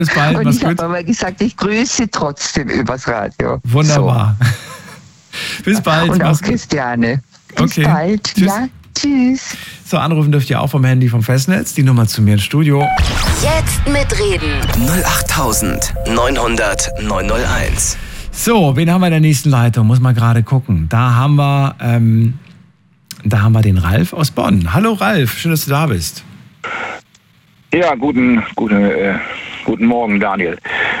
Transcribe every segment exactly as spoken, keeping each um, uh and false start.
Bis bald. Und Mach's ich habe gut. aber gesagt, ich grüße trotzdem übers Radio. Wunderbar. So. Bis bald. Und Mach's auch gut. Christiane. Bis Okay. bald. Tschüss. Ja, tschüss. So, anrufen dürft ihr auch vom Handy vom Festnetz. Die Nummer zu mir ins Studio. Jetzt mitreden. null acht neunhundert neunhunderteins. So, wen haben wir in der nächsten Leitung? Muss mal gerade gucken. Da haben wir, ähm, da haben wir den Ralf aus Bonn. Hallo Ralf, schön, dass du da bist. Ja, guten, guten, äh, guten Morgen, Daniel.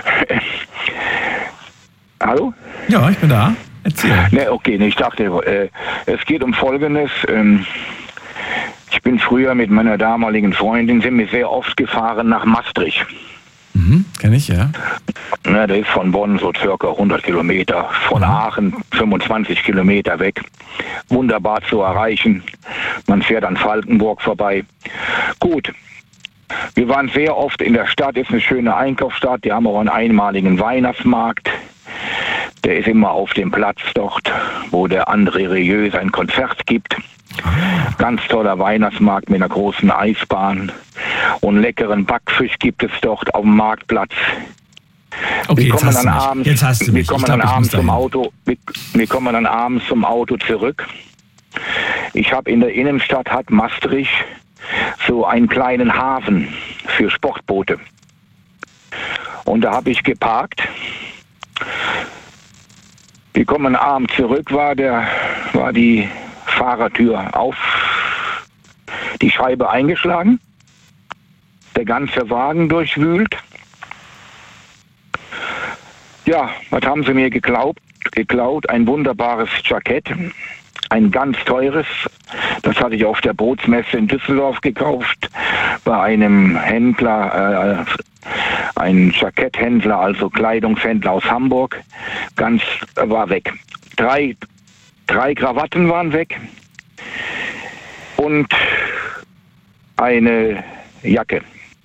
Hallo? Ja, ich bin da. Erzähl. Ne, okay, ne, ich dachte, äh, es geht um Folgendes. Ähm, ich bin früher mit meiner damaligen Freundin, sind wir sehr oft gefahren nach Maastricht. Mhm, kenn ich, ja. Ne, das ist von Bonn so circa hundert Kilometer, von Aachen fünfundzwanzig Kilometer weg. Wunderbar zu erreichen. Man fährt an Falkenburg vorbei. Gut. Wir waren sehr oft in der Stadt, ist eine schöne Einkaufsstadt. Die haben auch einen einmaligen Weihnachtsmarkt. Der ist immer auf dem Platz dort, wo der André Rieu sein Konzert gibt. Ganz toller Weihnachtsmarkt mit einer großen Eisbahn. Und leckeren Backfisch gibt es dort auf dem Marktplatz. Okay, wir jetzt kommen hast, dann du mich. abends, jetzt hast du wir mich. kommen Ich glaub, dann ich muss abends zum dahin. Auto. Wir, wir kommen dann abends zum Auto zurück. Ich habe in der Innenstadt hat Maastricht so einen kleinen Hafen für Sportboote. Und da habe ich geparkt. Wir kommen abends zurück, war der, war die Fahrertür auf, die Scheibe eingeschlagen, der ganze Wagen durchwühlt. Ja, was haben sie mir geklaut? Geklaut, ein wunderbares Jackett, ein ganz teures. Das hatte ich auf der Bootsmesse in Düsseldorf gekauft, bei einem Händler, äh, ein Jacketthändler, also Kleidungshändler aus Hamburg. Ganz äh, war weg. Drei, drei Krawatten waren weg und eine Jacke.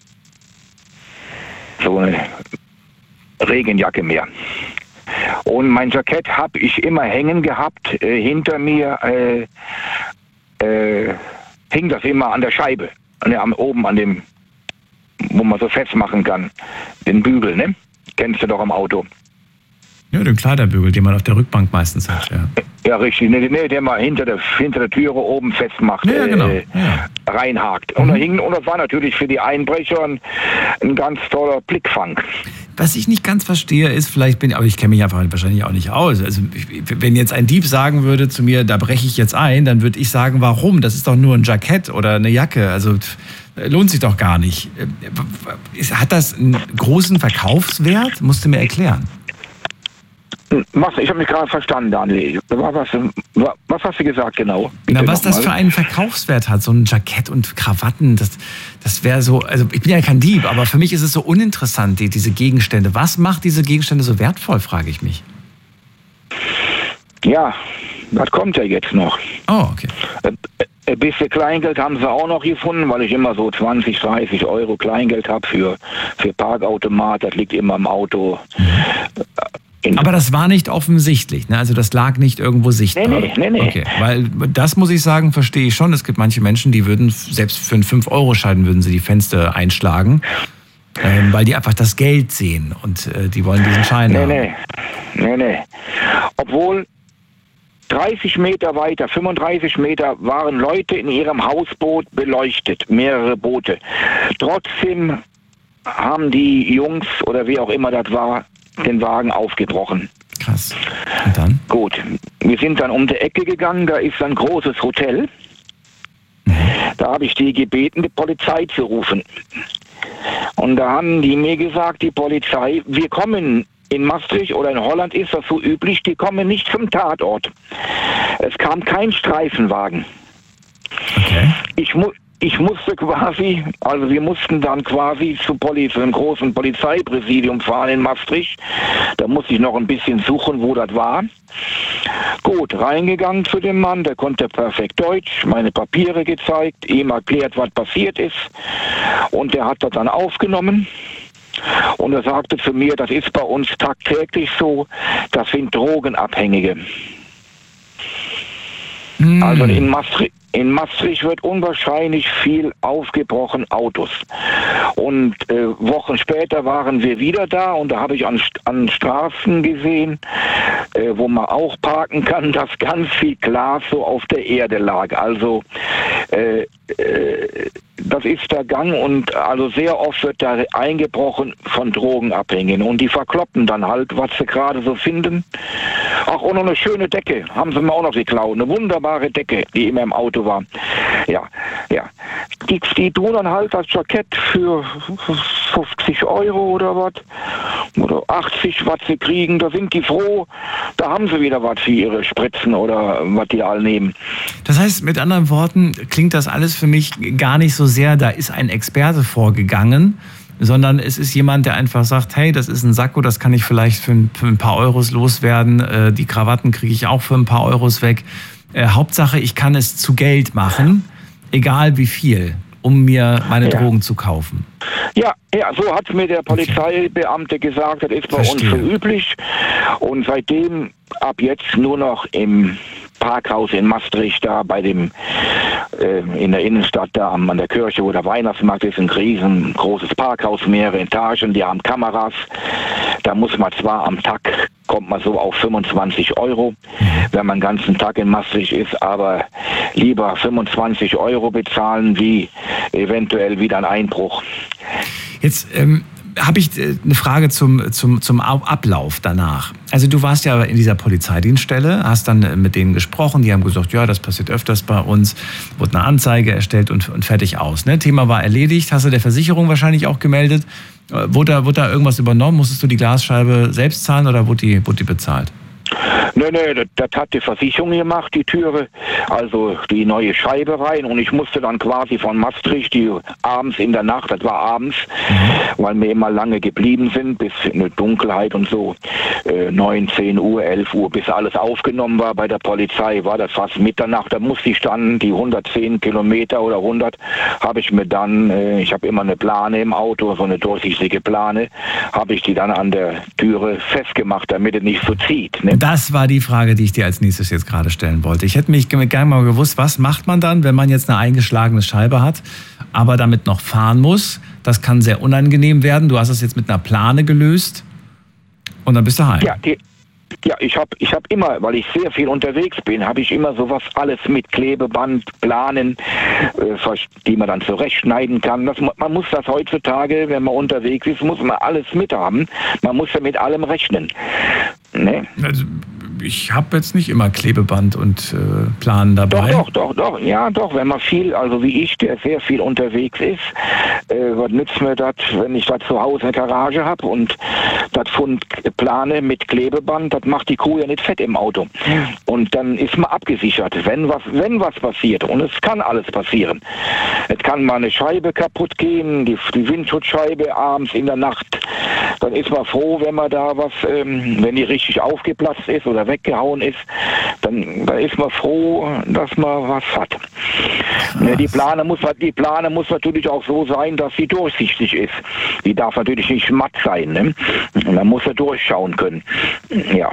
So eine Regenjacke mehr. Und mein Jackett habe ich immer hängen gehabt. Äh, hinter mir äh, äh, hing das immer an der Scheibe. An der, am, oben an dem, wo man so festmachen kann. Den Bügel, ne? Kennst du doch am Auto. Ja, den Kleiderbügel, den man auf der Rückbank meistens hat, ja. Ja, richtig. Ne, ne, der mal hinter der, hinter der Türe oben festmacht, Ja, genau. äh, Ja. reinhakt. Mhm. Und, da hing, und das war natürlich für die Einbrecher ein, ein ganz toller Blickfang. Was ich nicht ganz verstehe, ist, vielleicht bin ich, aber ich kenne mich einfach wahrscheinlich auch nicht aus. Also, wenn jetzt ein Dieb sagen würde zu mir, da breche ich jetzt ein, dann würde ich sagen, warum? Das ist doch nur ein Jackett oder eine Jacke. Also, lohnt sich doch gar nicht. Hat das einen großen Verkaufswert? Musst du mir erklären. Was? Ich habe mich gerade verstanden, Daniel. Was, was, was hast du gesagt genau? Bitte Na, was das nochmal. für einen Verkaufswert hat, so ein Jackett und Krawatten, das, das wäre so, also ich bin ja kein Dieb, aber für mich ist es so uninteressant, die, diese Gegenstände. Was macht diese Gegenstände so wertvoll, frage ich mich. Ja, das kommt ja jetzt noch. Oh, okay. Ein bisschen Kleingeld haben sie auch noch gefunden, weil ich immer so zwanzig, dreißig Euro Kleingeld habe für, für Parkautomat. Das liegt immer im Auto. In Aber das war nicht offensichtlich, ne? Also das lag nicht irgendwo sichtbar. Nee, nee, nee, nee. Okay, weil das muss ich sagen, verstehe ich schon. Es gibt manche Menschen, die würden, selbst für einen fünf Euro Schein würden sie die Fenster einschlagen, ähm, weil die einfach das Geld sehen und äh, die wollen diesen Schein Nee, haben. nee, nee, nee. Obwohl dreißig Meter weiter, fünfunddreißig Meter waren Leute in ihrem Hausboot beleuchtet, mehrere Boote. Trotzdem haben die Jungs oder wie auch immer das war, den Wagen aufgebrochen. Krass. Und dann? Gut, wir sind dann um die Ecke gegangen, da ist ein großes Hotel. Da habe ich die gebeten, die Polizei zu rufen. Und da haben die mir gesagt, die Polizei, wir kommen in Maastricht oder in Holland ist das so üblich, die kommen nicht zum Tatort. Es kam kein Streifenwagen. Okay. Ich, mu ich musste quasi, also wir mussten dann quasi zu, Poli zu einem großen Polizeipräsidium fahren in Maastricht. Da musste ich noch ein bisschen suchen, wo das war. Gut, reingegangen zu dem Mann, der konnte perfekt Deutsch, meine Papiere gezeigt, ihm erklärt, was passiert ist. Und der hat das dann aufgenommen. Und er sagte zu mir, das ist bei uns tagtäglich so, das sind Drogenabhängige. Mm. Also in Maastricht, in Maastricht wird unwahrscheinlich viel aufgebrochen, Autos. Und äh, Wochen später waren wir wieder da und da habe ich an, an Straßen gesehen, äh, wo man auch parken kann, dass ganz viel Glas so auf der Erde lag. Also äh, äh, das ist der Gang und also sehr oft wird da eingebrochen von Drogenabhängigen und die verkloppen dann halt, was sie gerade so finden. Ach, und noch eine schöne Decke haben sie mir auch noch geklaut. Eine wunderbare Decke, die immer im Auto war. Ja, ja. Die, die tun dann halt das Jackett für fünfzig Euro oder was. Oder achtzig, was sie kriegen. Da sind die froh. Da haben sie wieder was für ihre Spritzen oder was die all nehmen. Das heißt, mit anderen Worten, klingt das alles für mich gar nicht so sehr, da ist ein Experte vorgegangen, sondern es ist jemand, der einfach sagt, hey, das ist ein Sakko, das kann ich vielleicht für ein, für ein paar Euros loswerden, äh, die Krawatten kriege ich auch für ein paar Euros weg. Äh, Hauptsache, ich kann es zu Geld machen, egal wie viel, um mir meine ja. Drogen zu kaufen. Ja, ja, so hat mir der Polizeibeamte gesagt, das ist bei Verstehe. uns so üblich. Und seitdem ab jetzt nur noch im Parkhaus in Maastricht, da bei dem, äh, in der Innenstadt, da an der Kirche, wo der Weihnachtsmarkt ist, ein riesengroßes Parkhaus, mehrere Etagen, die haben Kameras. Da muss man zwar am Tag, kommt man so auf fünfundzwanzig Euro, wenn man den ganzen Tag in Maastricht ist, aber lieber fünfundzwanzig Euro bezahlen, wie eventuell wieder ein Einbruch. Jetzt ähm, habe ich eine Frage zum, zum, zum Ablauf danach. Also du warst ja in dieser Polizeidienststelle, hast dann mit denen gesprochen, die haben gesagt, ja, das passiert öfters bei uns, wurde eine Anzeige erstellt und, und fertig aus. Ne? Thema war erledigt, hast du der Versicherung wahrscheinlich auch gemeldet. Wurde da, wurde da irgendwas übernommen? Musstest du die Glasscheibe selbst zahlen oder wurde die, wurde die bezahlt? Nee, nee, das, das hat die Versicherung gemacht, die Türe, also die neue Scheibe rein und ich musste dann quasi von Maastricht, die abends in der Nacht, das war abends, mhm. weil wir immer lange geblieben sind, bis in die Dunkelheit und so, äh, neun, zehn Uhr, elf Uhr, bis alles aufgenommen war bei der Polizei, war das fast Mitternacht, da musste ich dann die hundertzehn Kilometer oder hundert, habe ich mir dann, äh, ich habe immer eine Plane im Auto, so eine durchsichtige Plane, habe ich die dann an der Türe festgemacht, damit es nicht so zieht, ne? Das war die Frage, die ich dir als nächstes jetzt gerade stellen wollte. Ich hätte mich gerne mal gewusst, was macht man dann, wenn man jetzt eine eingeschlagene Scheibe hat, aber damit noch fahren muss? Das kann sehr unangenehm werden. Du hast es jetzt mit einer Plane gelöst und dann bist du heim. Ja, die, ja ich habe ich hab immer, weil ich sehr viel unterwegs bin, habe ich immer sowas alles mit Klebeband, Planen, äh, die man dann zurechtschneiden kann. Das, man muss das heutzutage, wenn man unterwegs ist, muss man alles mit haben. Man muss ja mit allem rechnen. Nee. Also, ich habe jetzt nicht immer Klebeband und äh, Planen dabei. Doch, doch, doch, doch, ja, doch. Wenn man viel, also wie ich, der sehr viel unterwegs ist, äh, was nützt mir das, wenn ich das zu Hause in der Garage habe und das Fund plane mit Klebeband, das macht die Kuh ja nicht fett im Auto. Und dann ist man abgesichert, wenn was, wenn was passiert. Und es kann alles passieren. Es kann mal eine Scheibe kaputt gehen, die, die Windschutzscheibe abends in der Nacht. Dann ist man froh, wenn man da was, ähm, wenn die richtig aufgeplatzt ist oder weggehauen ist, dann, dann ist man froh, dass man was hat. Ne, die Plane muss, die Plane muss natürlich auch so sein, dass sie durchsichtig ist. Die darf natürlich nicht matt sein. Ne? Und man muss ja durchschauen können. Ja.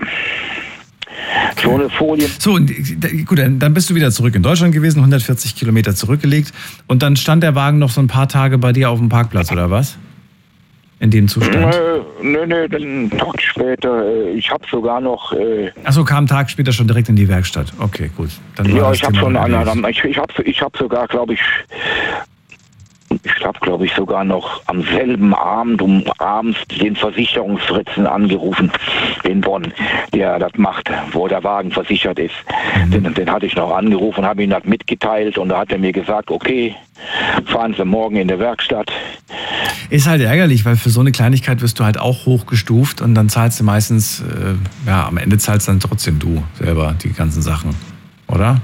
So eine Folie. So, gut, dann bist du wieder zurück in Deutschland gewesen, hundertvierzig Kilometer zurückgelegt und dann stand der Wagen noch so ein paar Tage bei dir auf dem Parkplatz, oder was? In dem Zustand? Nö, nö, dann einen Tag später. Ich habe sogar noch... Äh Achso, kam einen Tag später schon direkt in die Werkstatt. Okay, gut. Dann ja, ich habe schon... An, ich ich habe ich hab sogar, glaube ich... Ich habe, glaube ich, sogar noch am selben Abend um abends den Versicherungsfritzen angerufen in Bonn, der das macht, wo der Wagen versichert ist. Mhm. Den, den hatte ich noch angerufen, habe ihm das mitgeteilt und da hat er mir gesagt, okay, fahren Sie morgen in der Werkstatt. Ist halt ärgerlich, weil für so eine Kleinigkeit wirst du halt auch hochgestuft und dann zahlst du meistens, äh, ja, am Ende zahlst dann trotzdem du selber die ganzen Sachen, oder?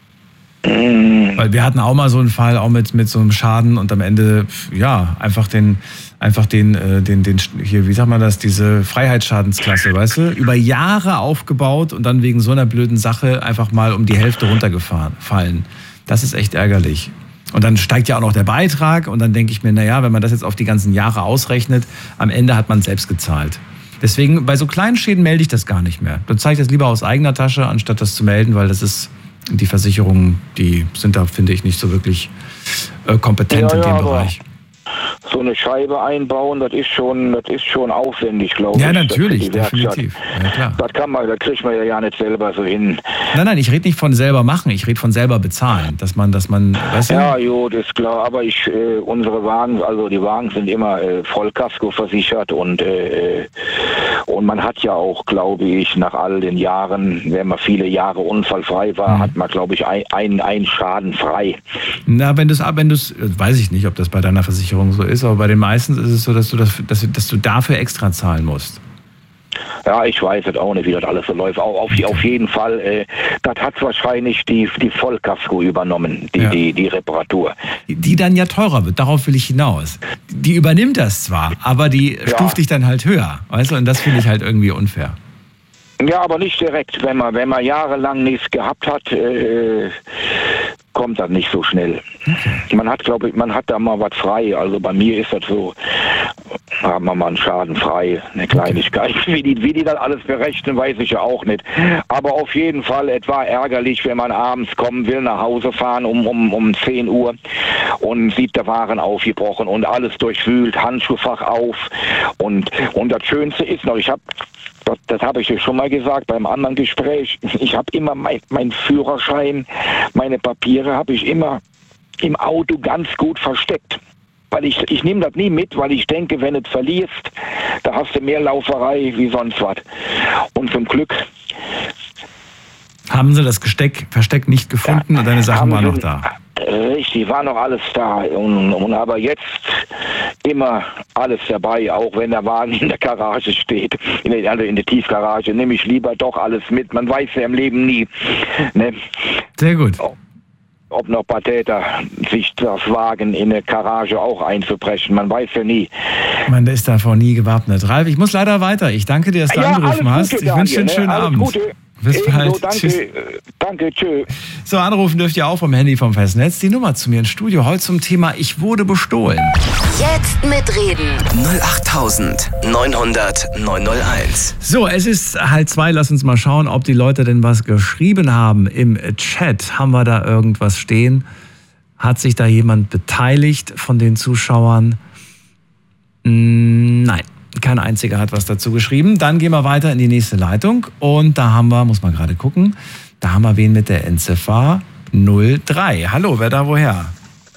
Weil wir hatten auch mal so einen Fall, auch mit, mit so einem Schaden und am Ende, ja, einfach den, einfach den, äh, den, den, hier, wie sagt man das, diese Freiheitsschadensklasse, weißt du, über Jahre aufgebaut und dann wegen so einer blöden Sache einfach mal um die Hälfte runtergefallen. Das ist echt ärgerlich. Und dann steigt ja auch noch der Beitrag und dann denke ich mir, naja, wenn man das jetzt auf die ganzen Jahre ausrechnet, am Ende hat man selbst gezahlt. Deswegen, bei so kleinen Schäden melde ich das gar nicht mehr. Dann zahle ich das lieber aus eigener Tasche, anstatt das zu melden, weil das ist Die Versicherungen, die sind da, finde ich, nicht so wirklich äh, kompetent Ja, in dem ja, aber Bereich. So eine Scheibe einbauen, das ist schon, das ist schon aufwendig, glaube Ja, ich. natürlich, das für die Werkstatt. definitiv. Ja, klar. Das kann man, das kriegt man ja ja nicht selber so hin. Nein, nein, ich rede nicht von selber machen, ich rede von selber bezahlen. Dass man, dass man, weißt du? Ja, jo, das ist klar. Aber ich, äh, unsere Wagen, also die Wagen sind immer äh, Vollkasko versichert und äh, und man hat ja auch, glaube ich, nach all den Jahren, wenn man viele Jahre unfallfrei war, mhm. hat man, glaube ich, ein, ein, ein Schaden frei. Na, wenn du es, wenn du es, weiß ich nicht, ob das bei deiner Versicherung so ist, aber bei den meisten ist es so, dass du das, dass, dass du dafür extra zahlen musst. Ja, ich weiß jetzt auch nicht, wie das alles so läuft. Auf, auf, auf jeden Fall, äh, das hat wahrscheinlich die, die Vollkasko übernommen, die, Ja. die, die Reparatur. Die, die dann ja teurer wird, darauf will ich hinaus. Die übernimmt das zwar, aber die Ja. stuft dich dann halt höher, weißt du, und das finde ich halt irgendwie unfair. Ja, aber nicht direkt. Wenn man, wenn man jahrelang nichts gehabt hat, äh, kommt das nicht so schnell. Okay. Man hat, glaube ich, man hat da mal was frei. Also bei mir ist das so, haben wir mal einen Schaden frei, eine Kleinigkeit. Okay. Wie die, wie die das alles berechnen, weiß ich ja auch nicht. Aber auf jeden Fall, es war ärgerlich, wenn man abends kommen will, nach Hause fahren um, um, um zehn Uhr und sieht, der Waren aufgebrochen und alles durchwühlt, Handschuhfach auf. Und, und das Schönste ist noch, ich habe Das, das habe ich dir schon mal gesagt beim anderen Gespräch. Ich habe immer mein, mein Führerschein, meine Papiere habe ich immer im Auto ganz gut versteckt. Weil ich, ich nehme das nie mit, weil ich denke, wenn du es verlierst, da hast du mehr Lauferei wie sonst was. Und zum Glück haben sie das Gesteck, Versteck nicht gefunden ja, und deine Sachen waren noch da? Richtig, war noch alles da. Und, und aber jetzt immer alles dabei, auch wenn der Wagen in der Garage steht, in der, also in der Tiefgarage, nehme ich lieber doch alles mit. Man weiß ja im Leben nie. Ne? Sehr gut. Ob noch ein paar Täter sich das wagen, in eine Garage auch einzubrechen. Man weiß ja nie. Man ist davor nie gewappnet. Ralf, ich muss leider weiter. Ich danke dir, dass du ja, angerufen hast. Gute, ich wünsche dir einen schönen ne? Abend. Gute. Bis Ebenso, bald. danke, Tschüss. danke, tschö. So, anrufen dürft ihr auch vom Handy vom Festnetz. Die Nummer zu mir ins Studio. Heute zum Thema Ich wurde bestohlen. Jetzt mitreden. null acht neun null null neun null eins. So, es ist halb zwei. Lass uns mal schauen, ob die Leute denn was geschrieben haben im Chat. Haben wir da irgendwas stehen? Hat sich da jemand beteiligt von den Zuschauern? Nein. Kein einziger hat was dazu geschrieben. Dann gehen wir weiter in die nächste Leitung. Und da haben wir, muss man gerade gucken, da haben wir wen mit der Endziffer null drei. Hallo, wer da woher?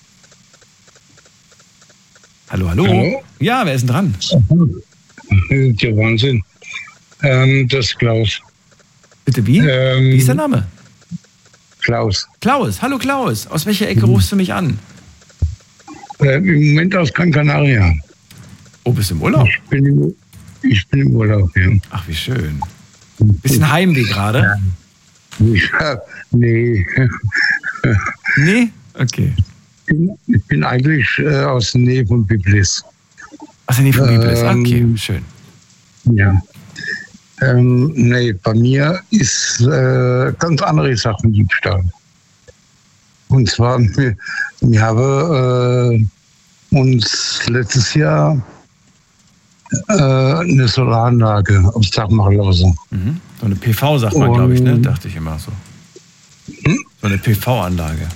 Hallo, hallo. Hallo? Ja, wer ist denn dran? Der Wahnsinn. Ähm, das ist Klaus. Bitte, wie? Ähm, wie ist der Name? Klaus. Klaus. Hallo, Klaus. Aus welcher Ecke rufst du mich an? Äh, Im Moment aus Gran Canaria. Oh, bist du im Urlaub? Ich bin im, ich bin im Urlaub, ja. Ach, wie schön. Bisschen Heimweh gerade? Ja, nee. Nee? Okay. Ich bin, ich bin eigentlich äh, aus der Nähe von Biblis. Aus der Nähe von Biblis? Ähm, Okay, schön. Ja. Ähm, nee, bei mir ist äh, ganz andere Sachen Diebstahl. Und zwar, wir, wir haben äh, uns letztes Jahr äh, eine Solaranlage aufs Dach machen lassen. Mhm. So eine P V sagt man, glaube ich, ne? Dachte ich immer so. Hm? So eine P V-Anlage.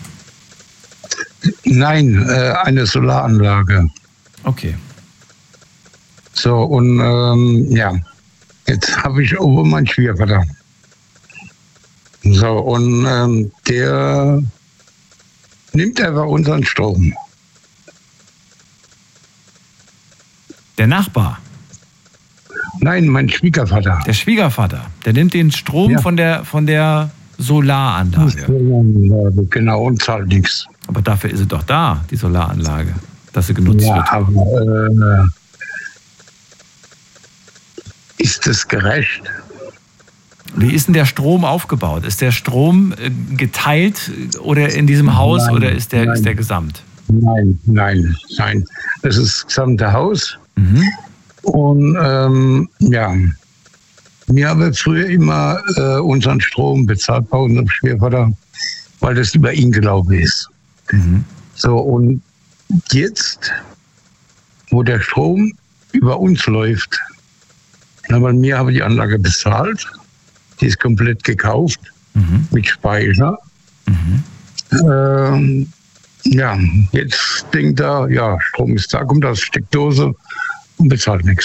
Nein, äh, eine Solaranlage. Okay. So, und ähm, ja, jetzt habe ich oben meinen Schwiegervater. So, und ähm, der nimmt einfach unseren Strom. Der Nachbar, Nein, mein Schwiegervater. der Schwiegervater, der nimmt den Strom Ja. von der, von der Solaranlage. Solaranlage, genau, und zahlt nichts. Aber dafür ist sie doch da, die Solaranlage, dass sie genutzt Ja, wird. aber äh, ist das gerecht? Wie ist denn der Strom aufgebaut? Ist der Strom äh, geteilt oder in diesem Haus Nein, oder ist der, nein. ist der gesamt? Nein, nein, nein. Das ist das gesamte Haus. Mhm. Und ähm, ja, wir haben früher immer äh, unseren Strom bezahlt bei unserem Schwiegervater, weil das über ihn gelaufen ist. Mhm. So, und jetzt, wo der Strom über uns läuft, na, bei mir habe ich die Anlage bezahlt, die ist komplett gekauft Mhm. mit Speicher. Mhm. Ähm, ja, jetzt denkt er, ja, Strom ist da, kommt aus Steckdose und bezahlt nichts.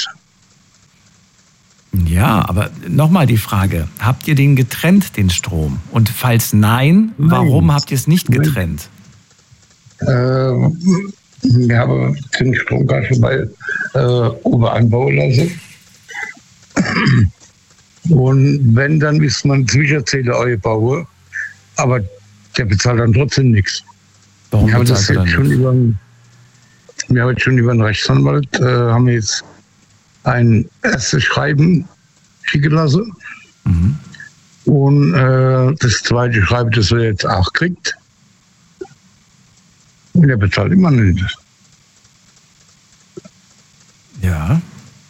Ja, aber nochmal die Frage, habt ihr den getrennt, den Strom? Und falls nein, warum nein. habt ihr es nicht getrennt? Äh, wir haben den Stromkasten bei äh, Oberanbau lassen. Und wenn, dann ist man Zwischenzähler einbauen, aber der bezahlt dann trotzdem nichts. Warum wir haben das bezahlt er jetzt dann schon nicht? über, wir haben jetzt schon über einen Rechtsanwalt, äh, haben jetzt ein erstes Schreiben schicken lassen. Mhm. Und äh, das zweite Schreiben, das er jetzt auch kriegt. Und er bezahlt immer nicht. Ja.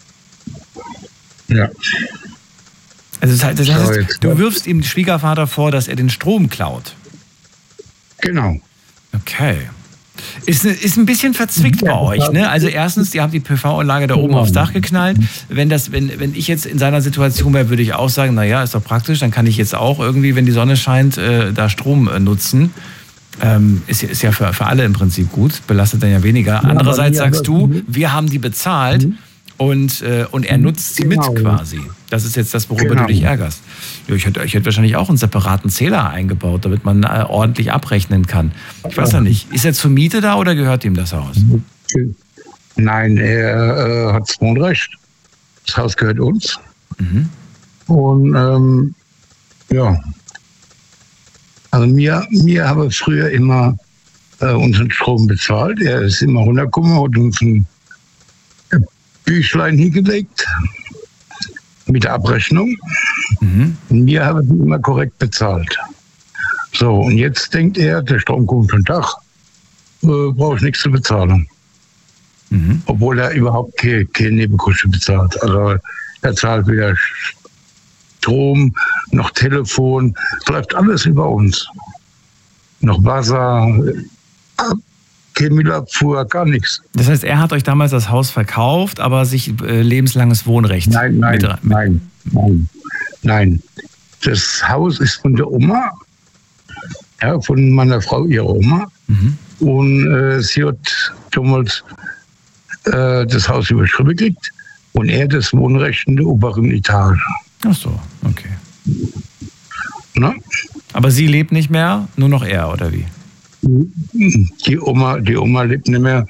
Ja. Also das heißt, das heißt, So, jetzt- du wirfst ihm Schwiegervater vor, dass er den Strom klaut. Genau. Okay. Ist, ist ein bisschen verzwickt bei Ja, euch, ne? Also erstens, ihr habt die P V-Anlage da oben Genau. aufs Dach geknallt. Wenn, das, wenn, wenn ich jetzt in seiner Situation wäre, würde ich auch sagen, naja, ist doch praktisch, dann kann ich jetzt auch irgendwie, wenn die Sonne scheint, äh, da Strom äh, nutzen. Ähm, ist, ist ja für, für alle im Prinzip gut, belastet dann ja weniger. Ja, Andererseits aber- sagst du, wir haben die bezahlt Mhm. und, äh, und er nutzt sie Genau. mit quasi. Das ist jetzt das, worüber Genau. du dich ärgerst. Ja, ich, hätte, ich hätte wahrscheinlich auch einen separaten Zähler eingebaut, damit man äh, ordentlich abrechnen kann. Ich weiß ja nicht. Ist er zur Miete da oder gehört ihm das Haus? Nein, er äh, hat das Wohnrecht. Das Haus gehört uns. Mhm. Und ähm, ja, also mir, mir habe früher immer äh, unseren Strom bezahlt. Er ist immer runtergekommen, hat uns ein Büchlein hingelegt mit der Abrechnung. Mhm. Und mir habe ich immer korrekt bezahlt. So, und jetzt denkt er, der Strom kommt vom Dach, äh, brauche ich nichts zu bezahlen. Mhm. Obwohl er überhaupt keine, keine Nebenkosten bezahlt. Also er zahlt weder Strom noch Telefon, bleibt alles über uns. Noch Wasser, keine Müllabfuhr, gar nichts. Das heißt, er hat euch damals das Haus verkauft, aber sich äh, lebenslanges Wohnrecht Nein, nein, mit, mit, nein, nein, nein. Das Haus ist von der Oma, ja, von meiner Frau, ihrer Oma. Mhm. Und äh, sie hat damals äh, das Haus überschrieben gekriegt und er das Wohnrecht in der oberen Etage. Ach so, okay. Ne? Aber sie lebt nicht mehr, nur noch er, oder wie? Die Oma, die Oma lebt nicht mehr.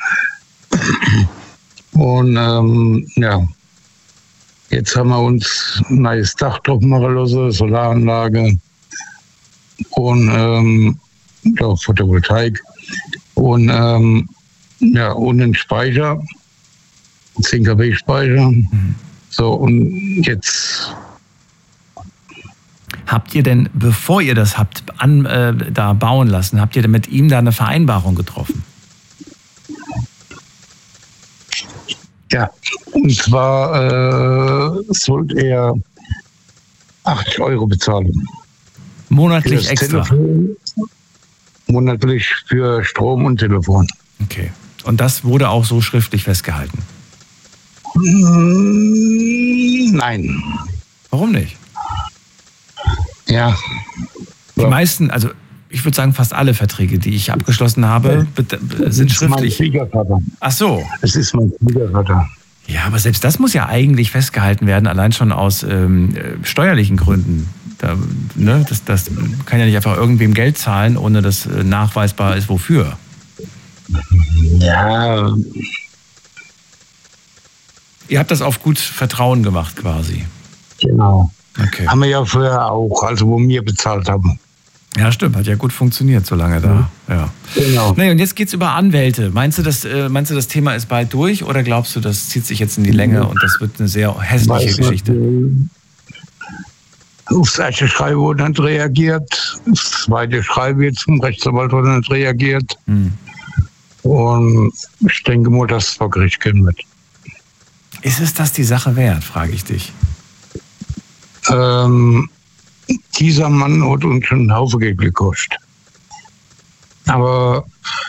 Und ähm, ja, jetzt haben wir uns ein neues Dach drauf machen lassen, Solaranlage und ähm, ja, Photovoltaik und ähm, ja, und einen Speicher, zehn Kilowatt Speicher. Mhm. So, und jetzt Habt ihr denn, bevor ihr das habt an, äh, da bauen lassen, habt ihr denn mit ihm da eine Vereinbarung getroffen? ja, und zwar äh, sollte er achtzig Euro bezahlen. Monatlich Fürs extra? Telefon, monatlich für Strom und Telefon. Okay. Und das wurde auch so schriftlich festgehalten? Mm, Nein. Warum nicht? Ja. Die Ja. meisten, also ich würde sagen fast alle Verträge, die ich abgeschlossen habe, bet- sind Es ist mein schriftlich. Schwiegervater. Ach so. Es ist mein Schwiegervater. Ja, aber selbst das muss ja eigentlich festgehalten werden, allein schon aus ähm, äh, steuerlichen Gründen. Da, ne, das, das kann ja nicht einfach irgendwem Geld zahlen, ohne dass äh, nachweisbar ist, wofür. Ja, Ihr habt das auf gut Vertrauen gemacht quasi. genau. Okay. Haben wir ja vorher auch, also wo wir bezahlt haben. Ja, stimmt, hat ja gut funktioniert, so lange da. Ja. Genau. Nee, und jetzt geht's über Anwälte. Meinst du, das, äh, meinst du, das Thema ist bald durch oder glaubst du, das zieht sich jetzt in die Länge und das wird eine sehr hässliche Weiß nicht, Geschichte? äh, Aufs erste Schreiben wurde nicht reagiert. Das zweite Schreiben jetzt zum Rechtsanwalt wurde nicht reagiert. Hm. Und ich denke mal, dass es vor Gericht gehen wird. Ist es das die Sache wert, frage ich dich. Ähm, dieser Mann hat uns schon einen Haufen Geld gekostet. Aber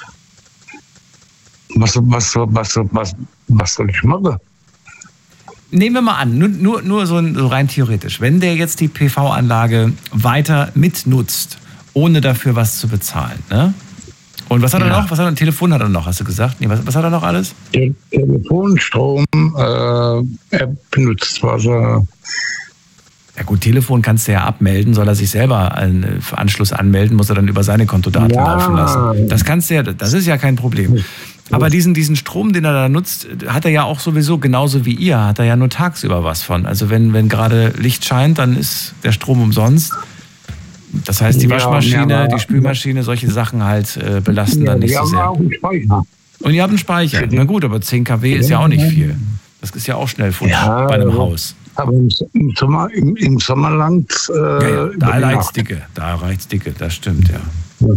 was, was, was, was, was soll ich machen? Nehmen wir mal an, nur, nur, nur so, so rein theoretisch, wenn der jetzt die P V-Anlage weiter mitnutzt, ohne dafür was zu bezahlen. Ne? Und was hat er Ja. noch? Was hat er, ein Telefon hat er noch, hast du gesagt? Nee, was, was hat er noch alles? Der Telefonstrom, äh, er benutzt was er. Ja gut, Telefon kannst du ja abmelden, soll er sich selber einen Anschluss anmelden, muss er dann über seine Kontodaten Ja. laufen lassen. Das kannst du ja, das ist ja kein Problem. Aber diesen, diesen Strom, den er da nutzt, hat er ja auch sowieso, genauso wie ihr, hat er ja nur tagsüber was von. Also wenn, wenn gerade Licht scheint, dann ist der Strom umsonst. Das heißt, die Ja, Waschmaschine, ja, aber- die Spülmaschine, solche Sachen halt äh, belasten Ja, dann nicht wir so haben sehr. auch einen Speicher. Und ihr habt einen Speicher. Na gut, aber zehn Kilowatt ist ja auch nicht viel. Das ist ja auch schnell futsch Ja, bei einem ja. Haus. Aber im, im Sommer, im, im Sommerland. Äh, Ja, ja, über da die reicht's Nacht. dicke, da reicht's dicke, das stimmt, ja. Ja.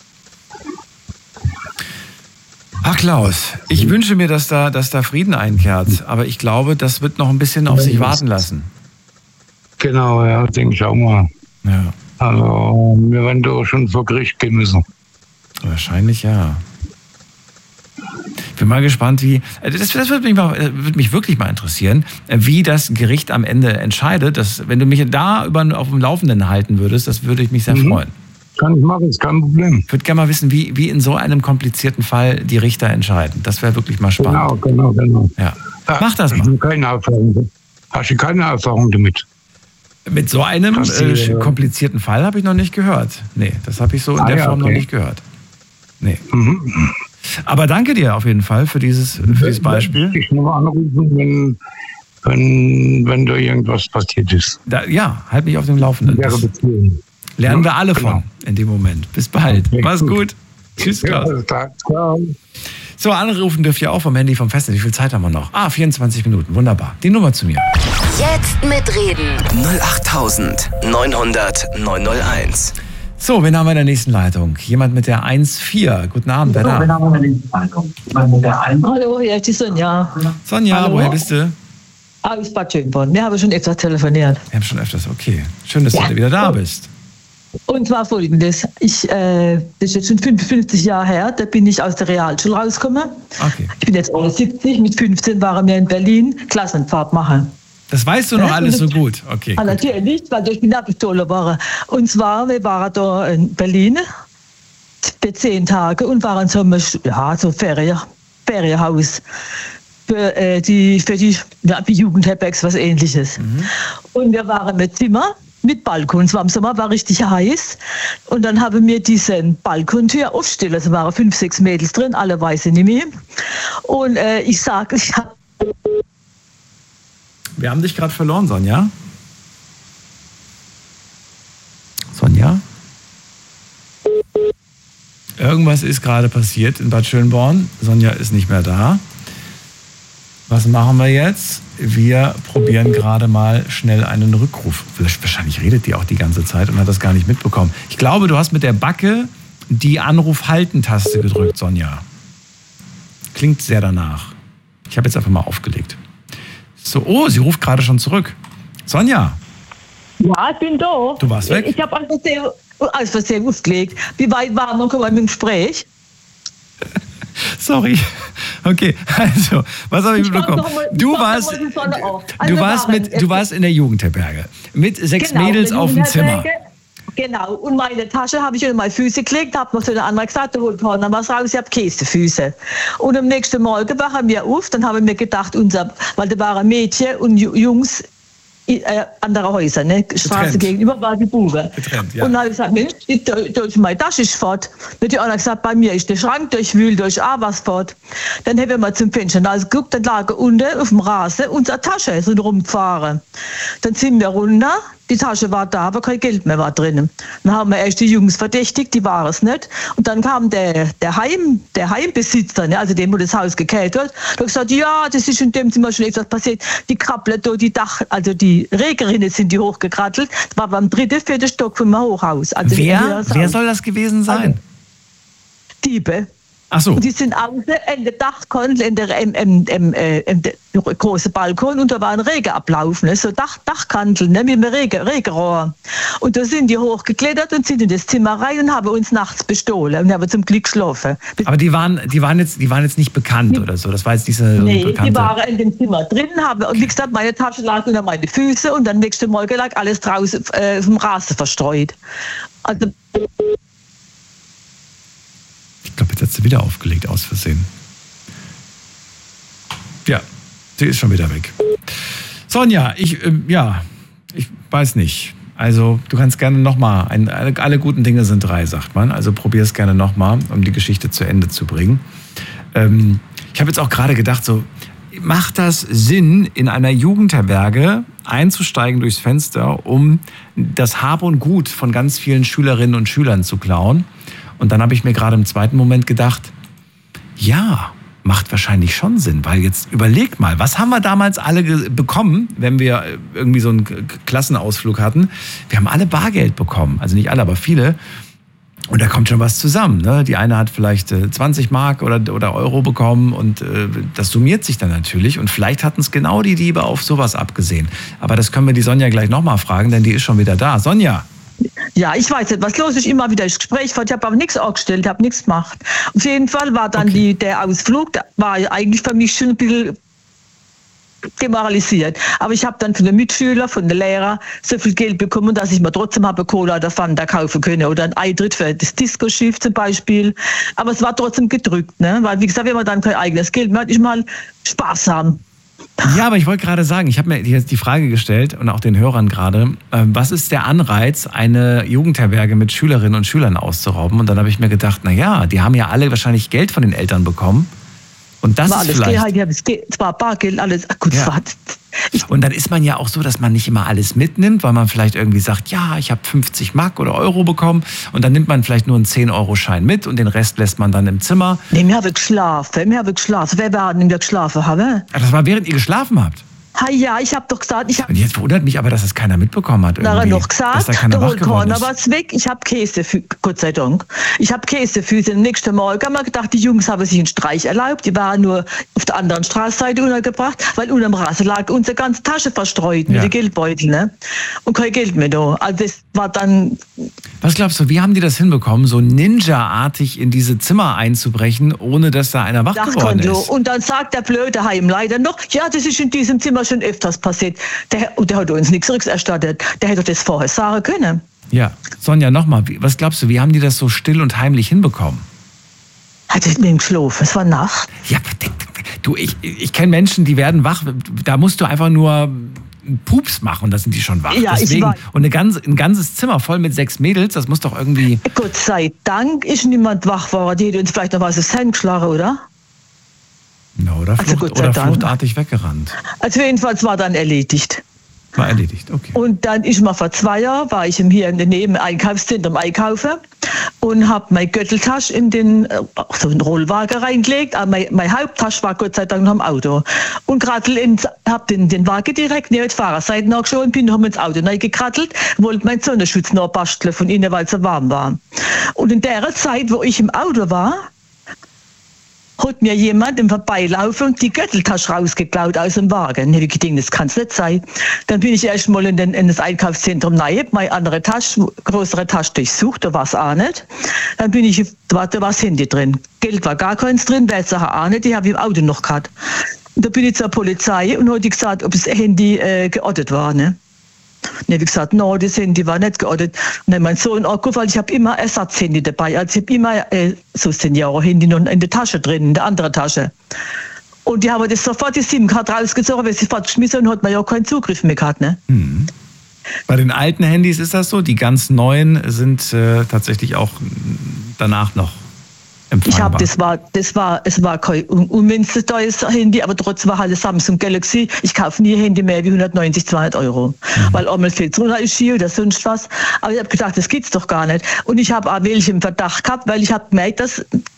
Ach Klaus, ich wünsche mir, dass da, dass da Frieden einkehrt, aber ich glaube, das wird noch ein bisschen auf sich warten lassen. Genau, ja, denke ich auch mal. Ja, Also, wir werden da schon vor Gericht gehen müssen. wahrscheinlich ja. Ich bin mal gespannt, wie, das, das würde mich, mal, würde mich wirklich mal interessieren, wie das Gericht am Ende entscheidet. Dass, wenn du mich da über, auf dem Laufenden halten würdest, das würde ich mich sehr Mhm. freuen. Kann ich machen, ist kein Problem. Ich würde gerne mal wissen, wie, wie in so einem komplizierten Fall die Richter entscheiden. Das wäre wirklich mal spannend. Genau, genau, genau. Ja. Ah, Mach das hast mal. du Keine Erfahrung. Hast du keine Erfahrung damit? Mit so einem Hast du, äh, äh, komplizierten Fall habe ich noch nicht gehört. Nee, das habe ich so in Ah, der ja, Form noch okay. nicht gehört. Nee. Mhm. Aber danke dir auf jeden Fall für dieses, für dieses Beispiel. Ich nur anrufen, wenn, wenn, wenn da irgendwas passiert ist. Da, ja, halt mich auf dem Laufenden. Wäre Das Beziehung. lernen wir Ja, alle genau. von in dem Moment. Bis bald. Okay, Mach's gut. gut. Tschüss, Ja, Klaus. alles klar. Ciao. So, anrufen dürft ihr auch vom Handy vom Festnetz. Wie viel Zeit haben wir noch? Ah, vierundzwanzig Minuten. Wunderbar. Die Nummer zu mir. Jetzt mitreden. null acht neunhundert neunhunderteins. So, wen haben wir in der nächsten Leitung? Jemand mit der eins vier. Guten Abend, wer da? Hallo, hier ist die Sonja Sonja, Hallo. woher bist du? aus Bad Schönborn. Wir haben schon öfter telefoniert. Wir haben schon öfters. Okay. Schön, dass Ja. du wieder da bist. Und zwar folgendes. Ich, äh, das ist jetzt schon fünfundfünfzig Jahre her, da bin ich aus der Realschule rausgekommen. Okay. Ich bin jetzt siebzig, mit fünfzehn waren wir in Berlin Klassenfahrt machen. Das weißt du noch Ja, alles so das- gut. Okay. Ah, Gut. natürlich, weil ich bin abgestohlen war. Und zwar, wir waren da in Berlin für zehn Tage und waren so einem ja, so Ferien, Ferienhaus für äh, die, für die ja, wie Jugendherbergs, was ähnliches. Und wir waren mit Zimmer mit Balkon. Es war im Sommer, war richtig heiß. Und dann haben wir diesen Balkontür aufstellen. Es waren fünf, sechs Mädels drin, alle weiße nicht mehr. Und äh, ich sage, ich habe Wir haben dich gerade verloren, Sonja. Sonja? Irgendwas ist gerade passiert in Bad Schönborn. Sonja ist nicht mehr da. Was machen wir jetzt? Wir probieren gerade mal schnell einen Rückruf. Wahrscheinlich redet die auch die ganze Zeit und hat das gar nicht mitbekommen. Ich glaube, du hast mit der Backe die Anruf-Halten-Taste gedrückt, Sonja. Klingt sehr danach. Ich habe jetzt einfach mal aufgelegt. So, oh, sie ruft gerade schon zurück. Sonja, Ja, ich bin da. Du warst weg? Ich habe aus Versehen, aus Versehen aufgelegt. Wie weit waren wir noch im Gespräch? sorry. Okay, also, was habe ich Ich mach mitbekommen? noch mal- ich Du mach noch warst, mal die Sonne auf. du Also warst waren- mit, du warst in der Jugendherberge mit sechs Genau, Mädels in der auf dem Zimmer. Jugendherberge. Genau, und meine Tasche habe ich in meine Füße gelegt, habe noch zu der anderen gesagt, da holt vorne was raus, ich habe Käsefüße. Und am nächsten Morgen wachen wir auf, dann haben wir gedacht, unser, weil da waren Mädchen und Ju- Jungs, äh, andere Häuser, ne? Straße Getrennt. gegenüber war die Bube. Getrennt, ja. Und dann habe ich gesagt, Mensch, die, die, die, meine Tasche ist fort. Dann hat die andere gesagt, bei mir ist der Schrank durchwühlt, durch auch was fort. Dann haben wir mal zum Fenster also geguckt, dann lag unten auf dem Rasen unsere Tasche so rumgefahren. Dann sind wir runter, die Tasche war da, aber kein Geld mehr war drin. Dann haben wir erst die Jungs verdächtigt, die waren es nicht. Und dann kam der, der, Heim, der Heimbesitzer, ne, also dem, wo das Haus gekehrt wird, der hat gesagt, ja, das ist in dem Zimmer schon etwas passiert. Die krabbeln da, die Dach, also die Regerinnen sind die hochgekrattelt. Das war beim dritten, vierten Stock vom Hochhaus. Also Wer, das wer Haus. soll das gewesen sein? Diebe. Ach so. Und die sind außen in der Dachkante, in der, im, im, im, äh, im der große Balkon, und da war ein Regenablauf, ne? So Dach, Dachkantel, ne? Mit einem Regen, Regenrohr. Und da sind die hochgeklettert und sind in das Zimmer rein und haben uns nachts bestohlen und haben zum Glück geschlafen. Aber die waren, die waren jetzt, die waren jetzt nicht bekannt oder so. Das war jetzt diese Nee, bekannte. die waren in dem Zimmer drin, haben, und wie gesagt, meine Tasche lag unter meine Füße und dann nächsten Morgen lag alles draußen äh, vom Rasen verstreut. Also, Ich glaube, jetzt hat sie wieder aufgelegt, aus Versehen. Ja, sie ist schon wieder weg. Sonja, ich, äh, ja, ich weiß nicht. Also, du kannst gerne nochmal, alle, alle guten Dinge sind drei, sagt man. Also probier es gerne nochmal, um die Geschichte zu Ende zu bringen. Ähm, ich habe jetzt auch gerade gedacht, so, macht das Sinn, in einer Jugendherberge einzusteigen durchs Fenster, um das Hab und Gut von ganz vielen Schülerinnen und Schülern zu klauen? Und dann habe ich mir gerade im zweiten Moment gedacht, ja, macht wahrscheinlich schon Sinn, weil jetzt überleg mal, was haben wir damals alle ge- bekommen, wenn wir irgendwie so einen K- Klassenausflug hatten? Wir haben alle Bargeld bekommen, also nicht alle, aber viele. Und da kommt schon was zusammen. Ne? Die eine hat vielleicht äh, zwanzig Mark oder, oder Euro bekommen und äh, das summiert sich dann natürlich. Und vielleicht hatten es genau die Diebe auf sowas abgesehen. Aber das können wir die Sonja gleich nochmal fragen, denn die ist schon wieder da. Sonja! ja, ich weiß nicht, was los ist. Immer wieder das Gespräch. Ich habe aber nichts angestellt, habe nichts gemacht. Auf jeden Fall war dann Okay. die, der Ausflug, der war eigentlich für mich schon ein bisschen demoralisiert. Aber ich habe dann von den Mitschülern, von den Lehrern so viel Geld bekommen, dass ich mir trotzdem habe Cola oder Fanta kaufen können oder ein Eintritt für das Disco-Schiff zum Beispiel. Aber es war trotzdem gedrückt, ne? Weil, wie gesagt, wenn man dann kein eigenes Geld mehr hat, ist mal Spaß haben. Ja, aber ich wollte gerade sagen, ich habe mir jetzt die Frage gestellt und auch den Hörern gerade, äh, was ist der Anreiz, eine Jugendherberge mit Schülerinnen und Schülern auszurauben? Und dann habe ich mir gedacht, na ja, die haben ja alle wahrscheinlich Geld von den Eltern bekommen. Und das war ist alles vielleicht... Geld, ja, das Geld, es war Bargeld, alles. Ach gut, Ja. es war, ich, Und dann ist man ja auch so, dass man nicht immer alles mitnimmt, weil man vielleicht irgendwie sagt, ja, ich habe fünfzig Mark oder Euro bekommen und dann nimmt man vielleicht nur einen zehn-Euro-Schein mit und den Rest lässt man dann im Zimmer. nee, wir haben geschlafen, wir haben geschlafen. Wer war denn, wir geschlafen haben? Ja, das war während ihr geschlafen habt. Ha, ja, ich habe doch gesagt, ich habe Und jetzt wundert mich aber, dass das keiner mitbekommen hat. nachher irgendwie, noch dass gesagt, da keiner der wach holt geworden keiner ist. was weg. Ich habe Käsefüße, Gott sei Dank. Ich habe Käsefüße. Am nächsten Morgen haben wir gedacht, die Jungs haben sich einen Streich erlaubt. Die waren nur auf der anderen Straßenseite untergebracht, weil unter dem Rasen lag unsere ganze Tasche verstreut mit Ja. den Geldbeuteln. Ne? Und kein Geld mehr da. Also das war dann, Was glaubst du, wie haben die das hinbekommen, so Ninja-artig in diese Zimmer einzubrechen, ohne dass da einer wach geworden Dachkonto. ist? Und dann sagt der blöde Heimleiter noch, ja, das ist in diesem Zimmer schon öfters passiert. Der, und der hat uns nichts rückerstattet. Der hätte das vorher sagen können. Ja, Sonja, nochmal, was glaubst du, wie haben die das so still und heimlich hinbekommen? Hat es mit ihm geschlafen? Es war Nacht. Ja, du, ich, ich kenne Menschen, die werden wach, da musst du einfach nur einen Pups machen und da sind die schon wach. Ja, ich Deswegen, weiß. und eine ganze, ein ganzes Zimmer voll mit sechs Mädels, das muss doch irgendwie... Gott sei Dank ist niemand wach geworden. Die hätte uns vielleicht noch was ins Hemd geschlagen, oder? Ja, oder Also Flucht, Gott sei oder Dank. fluchtartig weggerannt. Also jedenfalls war dann erledigt. War erledigt, okay. Und dann ist mal vor zwei Jahren, war ich hier in der Nähe im Einkaufszentrum einkaufen und habe meine Gürteltasche in den äh, so einen Rollwagen reingelegt. Aber meine, meine Haupttasche war Gott sei Dank noch im Auto. Und gerade habe den, den Wagen direkt neben die Fahrerseite nachgeschoben, bin noch ins Auto reingekrattelt, wollte meinen Sonnenschutz noch basteln von innen, weil es so warm war. Und in der Zeit, wo ich im Auto war, hat mir jemand im Vorbeilaufen die Gürteltasche rausgeklaut aus dem Wagen. Da habe ich gedacht, das kann es nicht sein. Dann bin ich erst mal in, den, in das Einkaufszentrum rein, meine andere Tasche, größere Tasche durchsucht, da war es auch nicht. Dann bin ich, da war, da war das Handy drin. Geld war gar keins drin, Wertsache auch nicht, die habe ich im Auto noch gehabt. Und da bin ich zur Polizei und habe gesagt, ob das Handy äh, geortet war. Ne? Und habe ich gesagt, no, das Handy war nicht geortet. Und dann mein Sohn auch gefallen, ich habe immer Ersatzhandy dabei. Also ich habe immer äh, so Senior-Handy noch in der Tasche drin, in der anderen Tasche. Und die haben das sofort die SIM-Karte rausgezogen, weil sie sofort geschmissen und hat man ja auch keinen Zugriff mehr gehabt. Ne? Mhm. Bei den alten Handys ist das so, die ganz neuen sind äh, tatsächlich auch danach noch empfangbar. Ich habe, das war, das war, es war kein un- unmünztes teures Handy, aber trotzdem war halt das Samsung Galaxy. Ich kaufe nie ein Handy mehr wie hundertneunzig, zweihundert Euro. Mhm. Weil einmal viel drunter ist hier oder sonst was. Aber ich habe gedacht, das gibt's doch gar nicht. Und ich habe auch welche im Verdacht gehabt, weil ich habe gemerkt, dass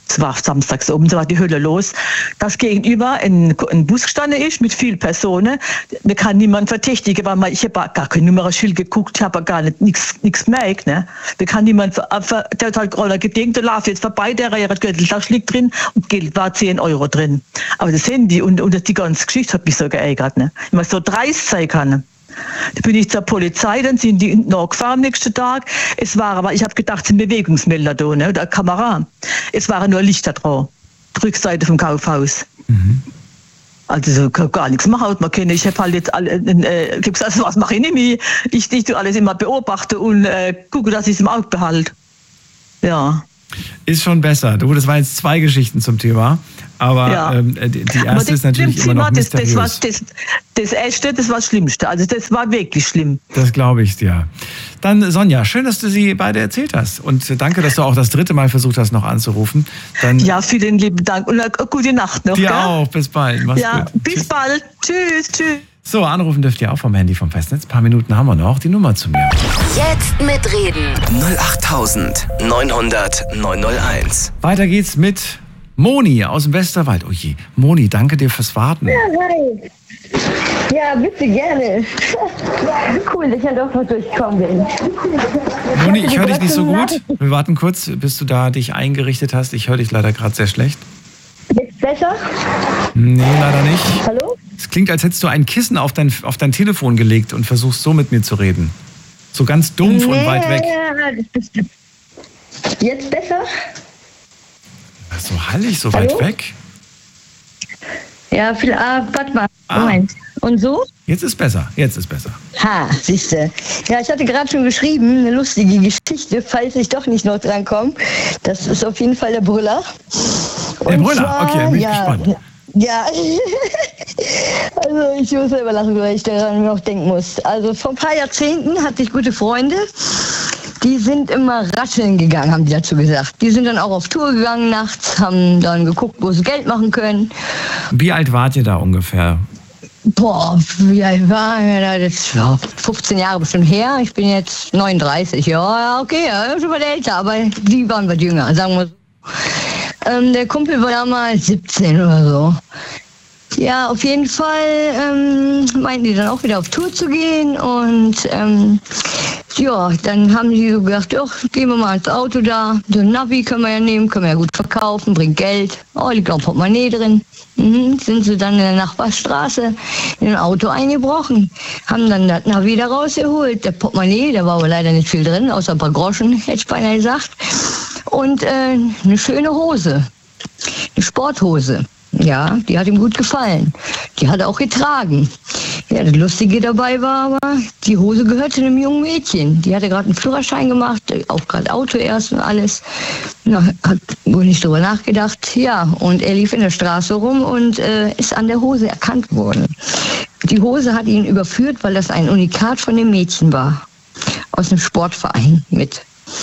es war samstags oben, da war die Hölle los, dass gegenüber ein, ein Bus gestanden ist mit vielen Personen. Mir kann niemand verdächtigen, weil man, ich habe gar kein Nummernschild geguckt, ich habe gar nicht nichts gemerkt. Ne? Mir kann niemand, der hat halt gerade gedenkt, der läuft jetzt vorbei, der hat Geldtasche liegt drin und Geld war zehn Euro drin. Aber das Handy und, und die ganze Geschichte hat mich so geärgert. Ne? Ich muss so dreist sein kann. Da bin ich zur Polizei, dann sind die nachgefahren am nächsten Tag. Es war aber, ich habe gedacht, es sind Bewegungsmelder da, ne, oder Kamera. Es waren nur Lichter drauf. Rückseite vom Kaufhaus. Mhm. Also so gar nichts machen, man kann. Ich habe halt jetzt alle, äh, gesagt, also, was mache ich nicht mehr? Ich, ich tue alles immer beobachten und äh, gucke, dass ich es im Auge behalte. Ja. Ist schon besser. Du, das waren jetzt zwei Geschichten zum Thema. Aber ja. ähm, die, die erste ist natürlich immer noch mysteriös. Das, das, das, das Erste, das war das Schlimmste. Also das war wirklich schlimm. Das glaube ich dir. Dann Sonja, schön, dass du sie beide erzählt hast. Und danke, dass du auch das dritte Mal versucht hast, noch anzurufen. Dann ja, vielen lieben Dank und eine gute Nacht noch. Dir gell? auch. Bis bald. Mach's ja, gut. bis Tschüss. bald. Tschüss, tschüss. So, anrufen dürft ihr auch vom Handy vom Festnetz. Ein paar Minuten haben wir noch. Die Nummer zu mir. Jetzt mitreden. null acht neun null null neun null eins. Weiter geht's mit Moni aus dem Westerwald. Oh je, Moni, danke dir fürs Warten. Ja, hi. Ja, bitte, gerne. Cool, dass ich ja doch noch durchgekommen bin. Moni, ich höre dich nicht so gut. Wir warten kurz, bis du da dich eingerichtet hast. Ich höre dich leider gerade sehr schlecht. Jetzt besser? Nee, leider nicht. Hallo? Es klingt, als hättest du ein Kissen auf dein, auf dein Telefon gelegt und versuchst so mit mir zu reden. So ganz dumpf nee, und weit weg. Jetzt besser? So hallig, so Hallo? weit weg? Ja, viel, ah, warte mal. Ah. Moment. Und so? Jetzt ist besser, jetzt ist besser. Ha, siehste. Ja, ich hatte gerade schon geschrieben, eine lustige Geschichte, falls ich doch nicht noch dran komme. Das ist auf jeden Fall der Brüller. Der Und Brüller, zwar, okay, dann bin ich ja, gespannt. Ja, also ich muss selber lachen, weil ich daran noch denken muss. Also vor ein paar Jahrzehnten hatte ich gute Freunde, die sind immer rascheln gegangen, haben die dazu gesagt. Die sind dann auch auf Tour gegangen nachts, haben dann geguckt, wo sie Geld machen können. Wie alt wart ihr da ungefähr? Boah, wie alt war ich? Das war fünfzehn Jahre bestimmt her. Ich bin jetzt neununddreißig. Ja, okay, ja, schon mal älter, aber die waren was jünger, sagen wir so. Ähm, der Kumpel war damals siebzehn oder so. Ja, auf jeden Fall ähm, meinten die dann auch wieder auf Tour zu gehen und ähm, ja, dann haben die so gedacht, ach, gehen wir mal ins Auto da, so ein Navi können wir ja nehmen, können wir ja gut verkaufen, bringt Geld. Oh, liegt auch ein Portemonnaie drin. Mhm, sind sie dann in der Nachbarstraße in ein Auto eingebrochen, haben dann das Navi da rausgeholt. Der Portemonnaie, da war aber leider nicht viel drin, außer ein paar Groschen, hätte ich beinahe gesagt. Und äh, eine schöne Hose, eine Sporthose. Ja, die hat ihm gut gefallen. Die hat er auch getragen. Ja, das Lustige dabei war aber, die Hose gehörte einem jungen Mädchen. Die hatte gerade einen Führerschein gemacht, auch gerade Auto erst und alles. Na, hat wohl nicht drüber nachgedacht. Ja, und er lief in der Straße rum und äh, ist an der Hose erkannt worden. Die Hose hat ihn überführt, weil das ein Unikat von dem Mädchen war. Aus einem Sportverein mit.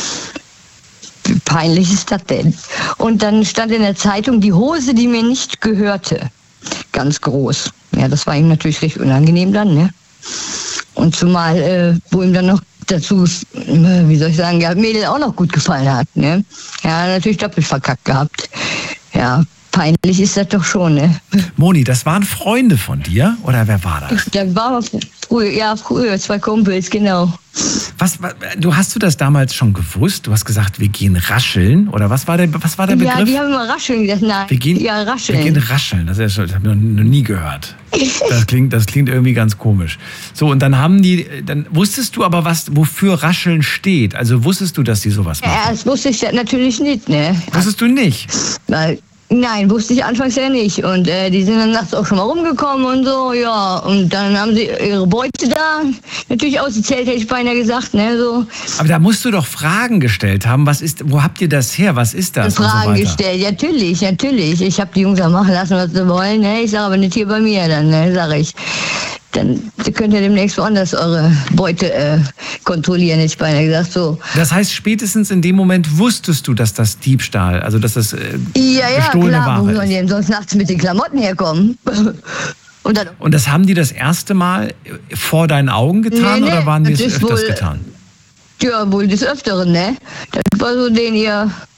Wie peinlich ist das denn? Und dann stand in der Zeitung, die Hose, die mir nicht gehörte. Ganz groß. Ja, das war ihm natürlich recht unangenehm dann, ne? Und zumal, äh, wo ihm dann noch dazu, äh, wie soll ich sagen, ja, Mädel auch noch gut gefallen hat, ne? Ja, natürlich doppelt verkackt gehabt. Ja, peinlich ist das doch schon, ne? Moni, das waren Freunde von dir? Oder wer war das? Da war früher, ja, früher, zwei Kumpels, genau. Was, was, du hast du das damals schon gewusst? Du hast gesagt, wir gehen rascheln? Oder was war der, was war der Begriff? Ja, die haben immer rascheln gesagt. Nein, wir gehen, ja, rascheln. Wir gehen rascheln. Das, ist, das habe ich noch nie gehört. Das klingt, das klingt irgendwie ganz komisch. So, und dann haben die, dann wusstest du aber, was, wofür rascheln steht? Also wusstest du, dass die sowas machen? Ja, das wusste ich natürlich nicht, ne? Wusstest du nicht? Weil, nein, wusste ich anfangs ja nicht. Und äh, die sind dann nachts auch schon mal rumgekommen und so, ja. Und dann haben sie ihre Beute da natürlich ausgezählt, hätte ich beinahe gesagt, ne, so. Aber da musst du doch Fragen gestellt haben. Was ist, wo habt ihr das her? Was ist das? Fragen und so gestellt, ja, natürlich, natürlich. Ich habe die Jungs auch machen lassen, was sie wollen, ne. Ich sage aber nicht hier bei mir dann, ne, sage ich. Dann könnt ihr demnächst woanders eure Beute äh, kontrollieren, hätte ich beinahe gesagt, so. Das heißt, spätestens in dem Moment wusstest du, dass das Diebstahl, also dass das äh, ja, ja, gestohlene klar, Ware wo ist. sollen die denn sonst nachts mit den Klamotten herkommen? Und, dann, und das haben die das erste Mal vor deinen Augen getan, nee, nee, oder waren die es öfters wohl, getan? Ja, wohl des Öfteren, ne? Das war so den ihr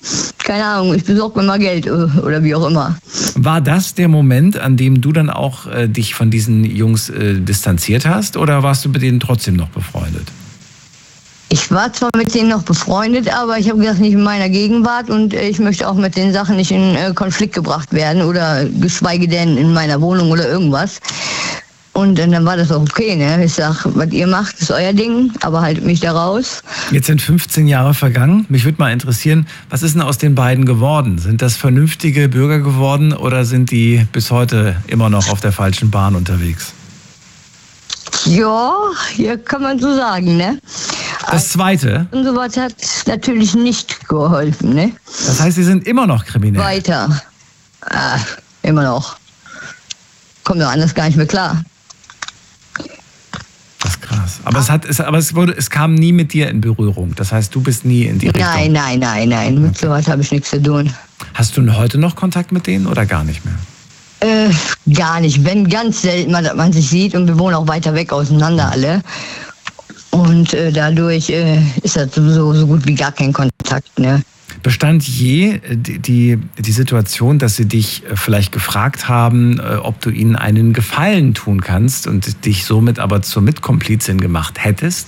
keine Ahnung, ich besorge mir mal Geld oder wie auch immer. War das der Moment, an dem du dann auch äh, dich von diesen Jungs äh, distanziert hast oder warst du mit denen trotzdem noch befreundet? Ich war zwar mit denen noch befreundet, aber ich habe gesagt, nicht in meiner Gegenwart und ich möchte auch mit den Sachen nicht in äh, Konflikt gebracht werden oder geschweige denn in meiner Wohnung oder irgendwas. Und äh, dann war das auch okay, ne? Ich sag, was ihr macht, ist euer Ding, aber haltet mich da raus. Jetzt sind fünfzehn Jahre vergangen. Mich würde mal interessieren, was ist denn aus den beiden geworden? Sind das vernünftige Bürger geworden oder sind die bis heute immer noch auf der falschen Bahn unterwegs? Ja, hier kann man so sagen, ne? Das Zweite? Und sowas hat natürlich nicht geholfen, ne? Das heißt, Sie sind immer noch kriminell? Weiter. Ah, immer noch. Kommt doch anders gar nicht mehr klar. Das ist krass. Aber, es, hat, es, aber es, wurde, es kam nie mit dir in Berührung. Das heißt, du bist nie in die Richtung. Nein, nein, nein, nein. Mit sowas habe ich nichts zu tun. Hast du heute noch Kontakt mit denen oder gar nicht mehr? Äh, gar nicht. Wenn ganz selten, man, man sich sieht und wir wohnen auch weiter weg auseinander alle. Und äh, dadurch äh, ist das sowieso so gut wie gar kein Kontakt, ne? Bestand je die, die, die Situation, dass sie dich vielleicht gefragt haben, ob du ihnen einen Gefallen tun kannst und dich somit aber zur Mitkomplizin gemacht hättest?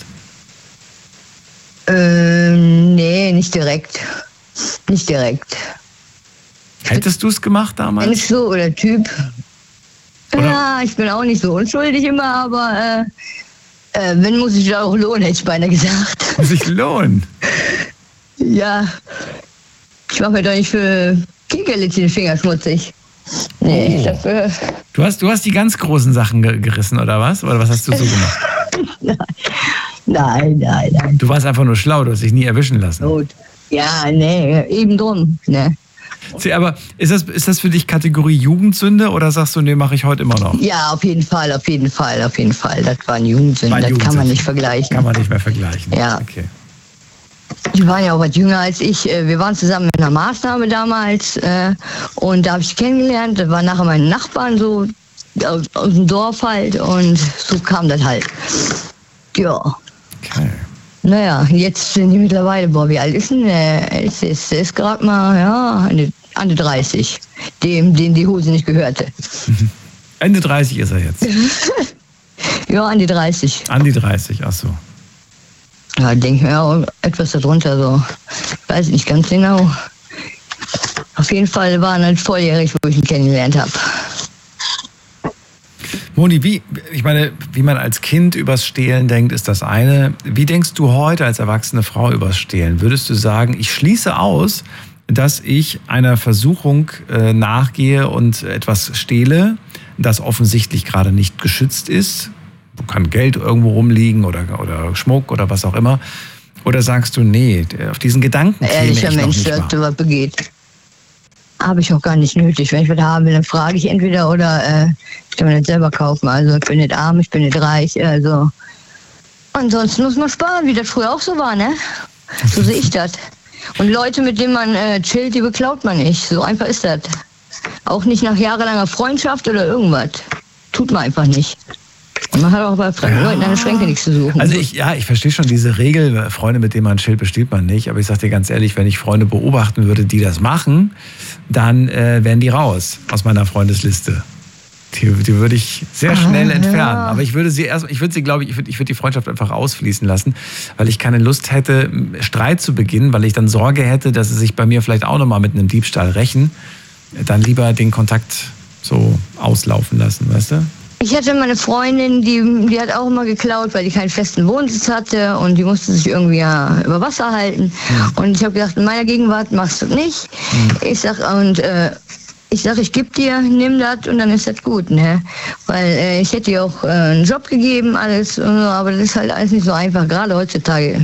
Ähm, nee, nicht direkt. Nicht direkt. Hättest du es gemacht damals? Mensch so oder Typ. Oder? Ja, ich bin auch nicht so unschuldig immer, aber äh, äh, wenn, muss ich da auch lohnen, hätte ich beinahe gesagt. Muss ich lohnen? Ja, ich mache mir doch nicht für Kinkerlitzchen den Finger schmutzig. Nee, oh. ich glaub, äh, du, hast, du hast die ganz großen Sachen ge- gerissen, oder was? Oder was hast du so gemacht? nein, nein, nein. Du warst einfach nur schlau, du hast dich nie erwischen lassen. Gut. Ja, nee, eben drum. Ne. Sie, aber ist das, ist das für dich Kategorie Jugendsünde oder sagst du, nee, mache ich heute immer noch? Ja, auf jeden Fall, auf jeden Fall, auf jeden Fall. Das war eine Jugendsünde, War das Jugendsünde. kann man nicht vergleichen. Kann man nicht mehr vergleichen. Ja. Okay. Die waren ja auch was jünger als ich. Wir waren zusammen in einer Maßnahme damals und da habe ich kennengelernt. Das waren nachher meine Nachbarn so aus, aus dem Dorf halt und so kam das halt. Ja. Okay. Naja, jetzt sind die mittlerweile, boah, wie alt ist denn der Älteste? Ist, ist gerade mal, ja, an die dreißig, dem, dem die Hose nicht gehörte. Mhm. Ende dreißig ist er jetzt. Ja, an die dreißig. An die dreißig, ach so. Ja, ich denke, ja, etwas darunter, so. Ich weiß nicht ganz genau. Auf jeden Fall waren halt volljährig, wo ich ihn kennengelernt habe. Moni, wie, ich meine, wie man als Kind übers Stehlen denkt, ist das eine. Wie denkst du heute als erwachsene Frau übers Stehlen? Würdest du sagen, ich schließe aus, dass ich einer Versuchung äh, nachgehe und etwas stehle, das offensichtlich gerade nicht geschützt ist? Kann Geld irgendwo rumliegen oder, oder Schmuck oder was auch immer. Oder sagst du, nee, auf diesen Gedanken käme Ehrlicher ich noch Mensch, nicht der wahr. sowas begeht. Habe ich auch gar nicht nötig. Wenn ich was haben will, dann frage ich entweder oder äh, ich kann mir das selber kaufen. Also ich bin nicht arm, ich bin nicht reich. Also ansonsten muss man sparen, wie das früher auch so war, ne? So sehe ich das. Und Leute, mit denen man äh, chillt, die beklaut man nicht. So einfach ist das. Auch nicht nach jahrelanger Freundschaft oder irgendwas. Tut man einfach nicht. Und man hat auch bei fremden Leuten an der Schränke nichts zu suchen. Also ich, ja, ich verstehe schon diese Regel, Freunde, mit denen man chillt, bestiehlt man nicht. Aber ich sag dir ganz ehrlich, wenn ich Freunde beobachten würde, die das machen, dann äh, wären die raus aus meiner Freundesliste. Die, die würde ich sehr schnell Ah, entfernen. ja. Aber ich würde sie erst, ich würde sie, glaube ich, ich würde, ich würde die Freundschaft einfach ausfließen lassen, weil ich keine Lust hätte, Streit zu beginnen, weil ich dann Sorge hätte, dass sie sich bei mir vielleicht auch nochmal mit einem Diebstahl rächen. Dann lieber den Kontakt so auslaufen lassen, weißt du? Ich hatte meine Freundin, die, die hat auch immer geklaut, weil die keinen festen Wohnsitz hatte und die musste sich irgendwie ja über Wasser halten. Ja. Und ich habe gedacht, in meiner Gegenwart machst du das nicht. Mhm. Ich sag, und äh, ich sag, ich geb dir, nimm das und dann ist das gut, ne? Weil äh, ich hätte ihr auch äh, einen Job gegeben, alles, und so, aber das ist halt alles nicht so einfach, gerade heutzutage.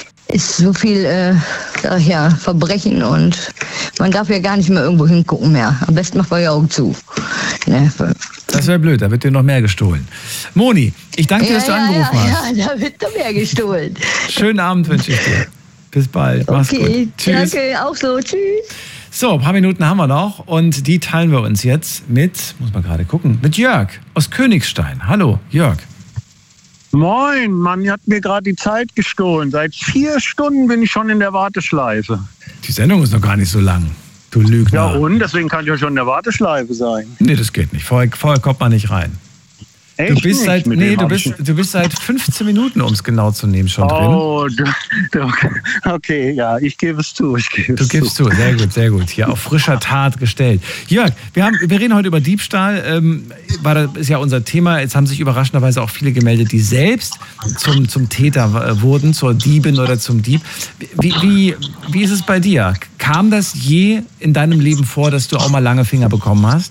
Ist so viel, äh, sag ich ja, Verbrechen und man darf ja gar nicht mehr irgendwo hingucken mehr. Am besten macht man die Augen zu. Ne? Das wäre blöd, da wird dir noch mehr gestohlen. Moni, ich danke dir, dass du ja, angerufen ja, hast. Ja, da wird noch mehr gestohlen. Schönen Abend wünsche ich dir. Bis bald. Mach's Okay, gut. Tschüss. danke, auch so, tschüss. So, ein paar Minuten haben wir noch und die teilen wir uns jetzt mit, muss man gerade gucken, mit Jörg aus Königstein. Hallo, Jörg. Moin, Mann, hat mir gerade die Zeit gestohlen. Seit vier Stunden bin ich schon in der Warteschleife. Die Sendung ist noch gar nicht so lang. Du Lügner. Ja und? Deswegen kann ich ja schon in der Warteschleife sein. Nee, das geht nicht. Vorher, vorher kommt man nicht rein. Echt du bist nicht? seit, Mit nee, dem du hab bist, ich- du bist seit fünfzehn Minuten, um es genau zu nehmen, schon drin. Oh, du, du, okay, ja, ich gebe es zu. Ich gebe Du es gibst zu. zu, sehr gut, sehr gut. Hier auf frischer Tat gestellt. Jörg, wir, haben, wir reden heute über Diebstahl. Ähm, war das ist ja unser Thema. Jetzt haben sich überraschenderweise auch viele gemeldet, die selbst zum, zum Täter äh, wurden, zur Diebin oder zum Dieb. Wie, wie, wie ist es bei dir? Kam das je in deinem Leben vor, dass du auch mal lange Finger bekommen hast?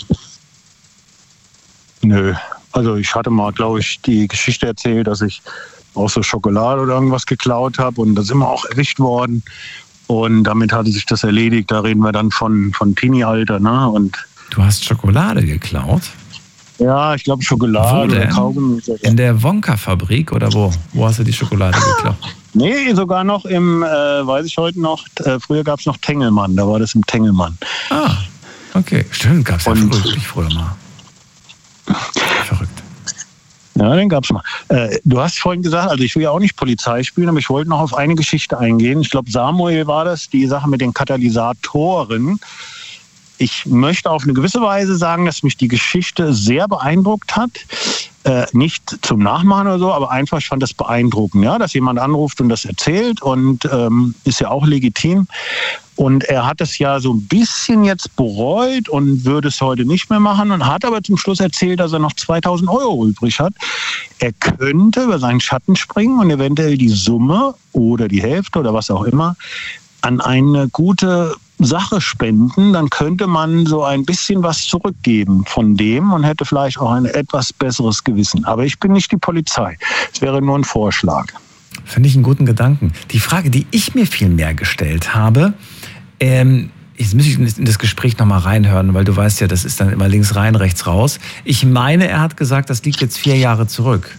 Nö, also ich hatte mal, glaube ich, die Geschichte erzählt, dass ich auch so Schokolade oder irgendwas geklaut habe und da sind wir auch erwischt worden. Und damit hatte sich das erledigt. Da reden wir dann von, von Teenie-Alter, ne? Und Du hast Schokolade geklaut? ja, ich glaube Wo Schokolade oder denn? Kaugummi. In der Wonka-Fabrik oder wo? Wo hast du die Schokolade geklaut? Nee, sogar noch im, äh, weiß ich heute noch, äh, früher gab es noch Tengelmann, da war das im Tengelmann. Ah, okay. Stimmt, gab es ja Und- wirklich früher mal. Verrückt. Ja, den gab's mal. Äh, du hast vorhin gesagt, also ich will ja auch nicht Polizei spielen, aber ich wollte noch auf eine Geschichte eingehen. Ich glaube, Samuel war das, die Sache mit den Katalysatoren. Ich möchte auf eine gewisse Weise sagen, dass mich die Geschichte sehr beeindruckt hat. Äh, nicht zum Nachmachen oder so, aber einfach, ich fand das beeindruckend, ja, dass jemand anruft und das erzählt und ähm, ist ja auch legitim. Und er hat es ja so ein bisschen jetzt bereut und würde es heute nicht mehr machen und hat aber zum Schluss erzählt, dass er noch zweitausend Euro übrig hat. Er könnte über seinen Schatten springen und eventuell die Summe oder die Hälfte oder was auch immer an eine gute Sache spenden, dann könnte man so ein bisschen was zurückgeben von dem und hätte vielleicht auch ein etwas besseres Gewissen. Aber ich bin nicht die Polizei. Es wäre nur ein Vorschlag. Finde ich einen guten Gedanken. Die Frage, die ich mir viel mehr gestellt habe, ähm, jetzt muss ich in das Gespräch nochmal reinhören, weil du weißt ja, das ist dann immer links rein, rechts raus. Ich meine, er hat gesagt, das liegt jetzt vier Jahre zurück.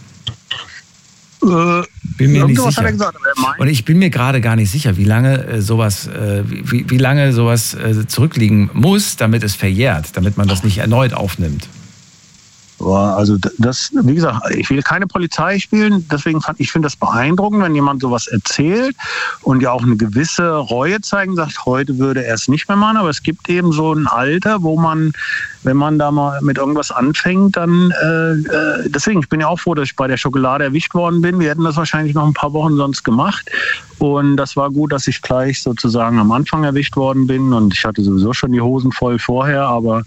Äh, Bin mir nicht irgendwas sicher. hat er gesagt, aber er meint- Und ich bin mir gerade gar nicht sicher, wie lange äh, sowas, äh, wie, wie lange sowas äh, zurückliegen muss, damit es verjährt, damit man das nicht erneut aufnimmt. Ja, also das, wie gesagt, ich will keine Polizei spielen, deswegen fand ich finde das beeindruckend, wenn jemand sowas erzählt und ja auch eine gewisse Reue zeigen, sagt, heute würde er es nicht mehr machen, aber es gibt eben so ein Alter, wo man, wenn man da mal mit irgendwas anfängt, dann äh, äh, deswegen, ich bin ja auch froh, dass ich bei der Schokolade erwischt worden bin. Wir hätten das wahrscheinlich noch ein paar Wochen sonst gemacht. Und das war gut, dass ich gleich sozusagen am Anfang erwischt worden bin. Und ich hatte sowieso schon die Hosen voll vorher. Aber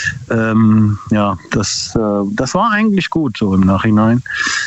ähm, ja, das, äh, das war eigentlich gut so im Nachhinein.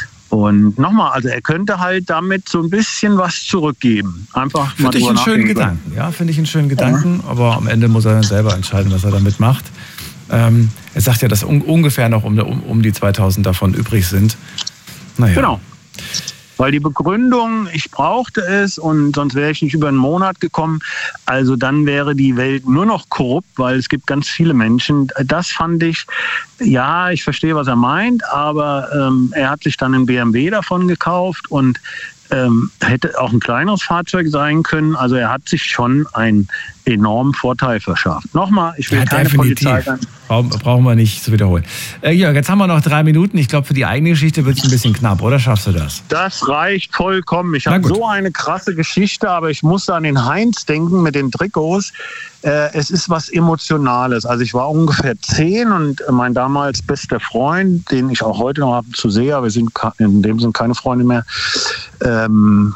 Und nochmal, also er könnte halt damit so ein bisschen was zurückgeben. Einfach mal Finde ich drüber einen schönen nachdenken. Gedanken. Ja, finde ich einen schönen Gedanken. Aber am Ende muss er dann selber entscheiden, was er damit macht. Ähm, er sagt ja, dass un ungefähr noch um, um, um die zweitausend davon übrig sind. Naja. Genau. Weil die Begründung, ich brauchte es und sonst wäre ich nicht über einen Monat gekommen. Also dann wäre die Welt nur noch korrupt, weil es gibt ganz viele Menschen. Das fand ich, ja, ich verstehe, was er meint, aber ähm, er hat sich dann einen B M W davon gekauft und ähm, hätte auch ein kleineres Fahrzeug sein können. Also er hat sich schon einen enormen Vorteil verschafft. Nochmal, ich will Ja, keine definitiv. Polizei sein. Brauchen, brauchen wir nicht zu wiederholen. Äh, Jörg, jetzt haben wir noch drei Minuten. Ich glaube, für die eigene Geschichte wird es ein bisschen knapp, oder schaffst du das? Das reicht vollkommen. Ich Na habe gut. so eine krasse Geschichte, aber ich musste an den Heinz denken mit den Trikots. Äh, es ist was Emotionales. Also ich war ungefähr zehn und mein damals bester Freund, den ich auch heute noch ab und zu sehe, aber wir sind ka- in dem Sinne keine Freunde mehr, ähm,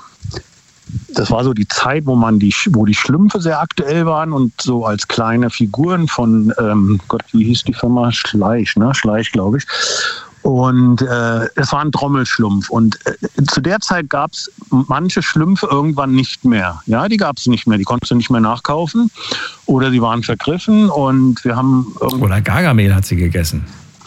das war so die Zeit, wo man die, wo die Schlümpfe sehr aktuell waren und so als kleine Figuren von, ähm, Gott, wie hieß die Firma? Schleich, ne? Schleich, glaube ich. Und äh, es war ein Trommelschlumpf. Und äh, zu der Zeit gab es manche Schlümpfe irgendwann nicht mehr. Ja, die gab es nicht mehr. Die konntest du nicht mehr nachkaufen. Oder sie waren vergriffen. Und wir haben irgendwann. Oder Gargamel hat sie gegessen.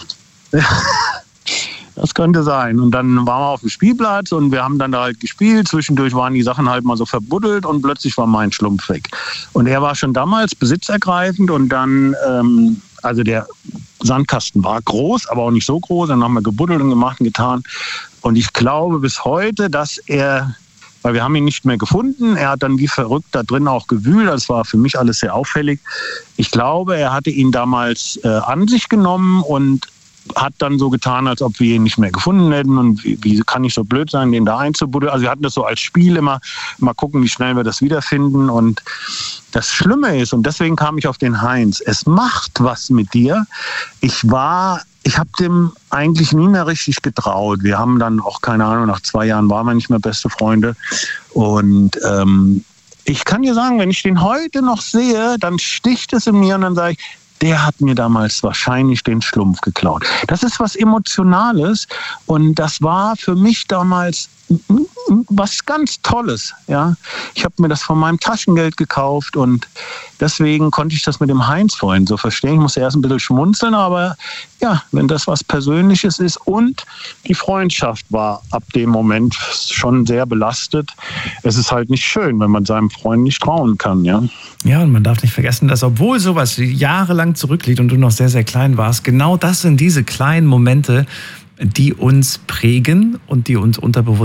Das könnte sein. Und dann waren wir auf dem Spielplatz und wir haben dann da halt gespielt. Zwischendurch waren die Sachen halt mal so verbuddelt und plötzlich war mein Schlumpf weg. Und er war schon damals besitzergreifend und dann, ähm, also der Sandkasten war groß, aber auch nicht so groß. Dann haben wir gebuddelt und gemacht und getan. Und ich glaube bis heute, dass er, weil wir haben ihn nicht mehr gefunden, er hat dann wie verrückt da drin auch gewühlt. Das war für mich alles sehr auffällig. Ich glaube, er hatte ihn damals äh, an sich genommen und hat dann so getan, als ob wir ihn nicht mehr gefunden hätten und wie, wie kann ich so blöd sein, den da einzubuddeln. Also wir hatten das so als Spiel immer, mal gucken, wie schnell wir das wiederfinden. Und das Schlimme ist, und deswegen kam ich auf den Heinz, es macht was mit dir. Ich war, ich habe dem eigentlich nie mehr richtig getraut. Wir haben dann auch, keine Ahnung, nach zwei Jahren waren wir nicht mehr beste Freunde. Und ähm, ich kann dir sagen, wenn ich den heute noch sehe, dann sticht es in mir und dann sage ich, der hat mir damals wahrscheinlich den Schlumpf geklaut. Das ist was Emotionales und das war für mich damals was ganz Tolles. Ja? Ich habe mir das von meinem Taschengeld gekauft und deswegen konnte ich das mit dem Heinz vorhin so verstehen. Ich musste erst ein bisschen schmunzeln, aber ja, wenn das was Persönliches ist und die Freundschaft war ab dem Moment schon sehr belastet. Es ist halt nicht schön, wenn man seinem Freund nicht trauen kann. Ja, ja, und man darf nicht vergessen, dass obwohl sowas jahrelang zurückliegt und du noch sehr, sehr klein warst, genau das sind diese kleinen Momente, die uns prägen und die uns unterbewusst